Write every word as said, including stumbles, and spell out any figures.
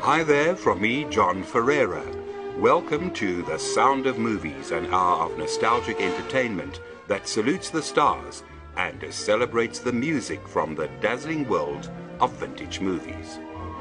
Hi there from me, John Ferreira. Welcome to The Sound of Movies, an hour of nostalgic entertainment that salutes the stars and celebrates the music from the dazzling world of vintage movies.